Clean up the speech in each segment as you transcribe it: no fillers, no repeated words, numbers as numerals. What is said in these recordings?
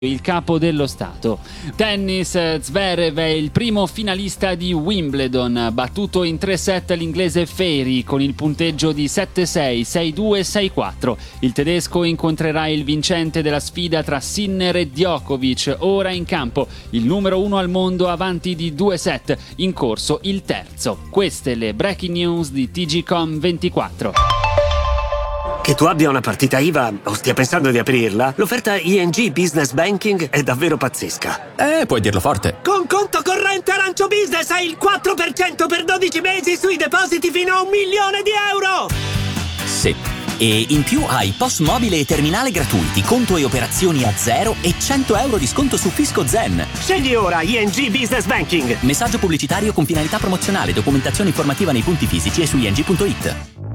il capo dello Stato. Tennis, Zverev è il primo finalista di Wimbledon, battuto in 3 set l'inglese Feri con il punteggio di 7-6, 6-2, 6-4. Il tedesco incontrerà il vincente della sfida tra Sinner e Djokovic, ora in campo, il numero 1 al mondo avanti di 2 set, in corso il terzo. Queste le breaking news di TGcom 24. Che tu abbia una partita IVA o stia pensando di aprirla, l'offerta ING Business Banking è davvero pazzesca. Puoi dirlo forte. Con conto corrente Arancio Business hai il 4% per 12 mesi sui depositi fino a €1 milione. Sì. E in più hai POS mobile e terminale gratuiti, conto e operazioni a zero e €100 di sconto su Fisco Zen. Scegli ora ING Business Banking. Messaggio pubblicitario con finalità promozionale, documentazione informativa nei punti fisici e su ing.it.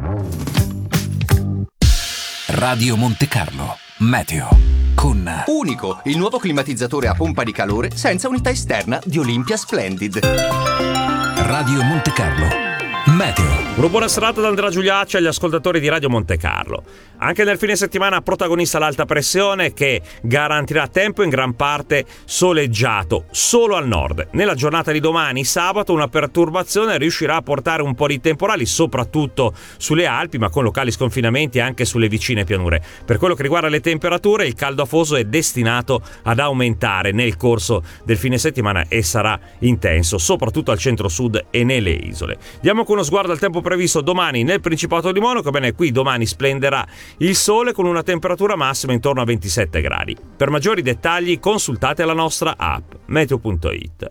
Radio Monte Carlo, meteo, con Unico, il nuovo climatizzatore a pompa di calore senza unità esterna di Olympia Splendid. Radio Monte Carlo, meteo. Una buona serata da Andrea Giuliacci agli ascoltatori di Radio Monte Carlo. Anche nel fine settimana protagonista l'alta pressione che garantirà tempo in gran parte soleggiato solo al nord. Nella giornata di domani, sabato, una perturbazione riuscirà a portare un po' di temporali soprattutto sulle Alpi, ma con locali sconfinamenti anche sulle vicine pianure. Per quello che riguarda le temperature, il caldo afoso è destinato ad aumentare nel corso del fine settimana e sarà intenso soprattutto al centro-sud e nelle isole. Diamo con uno sguardo al tempo previsto domani nel Principato di Monaco. Bene, qui domani splenderà il sole con una temperatura massima intorno a 27 gradi. Per maggiori dettagli consultate la nostra app meteo.it.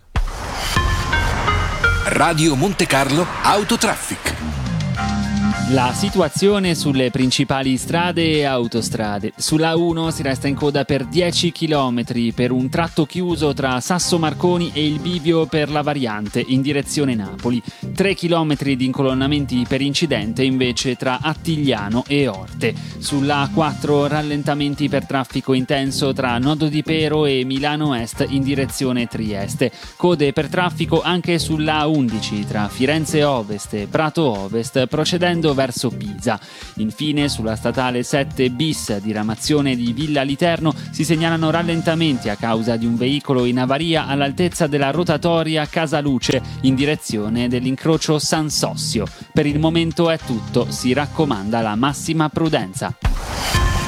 Radio Monte Carlo Autotraffic. La situazione sulle principali strade e autostrade. Sulla 1 si resta in coda per 10 km per un tratto chiuso tra Sasso Marconi e il bivio per la variante in direzione Napoli. 3 km di incolonnamenti per incidente invece tra Attigliano e Orte. Sulla A4 rallentamenti per traffico intenso tra Nodo di Pero e Milano Est in direzione Trieste. Code per traffico anche sulla A11 tra Firenze Ovest e Prato Ovest procedendo verso Pisa. Infine sulla statale 7 bis diramazione di Villa Literno si segnalano rallentamenti a causa di un veicolo in avaria all'altezza della rotatoria Casaluce in direzione dell'incrocio San Sossio. Per il momento è tutto, si raccomanda la massima prudenza.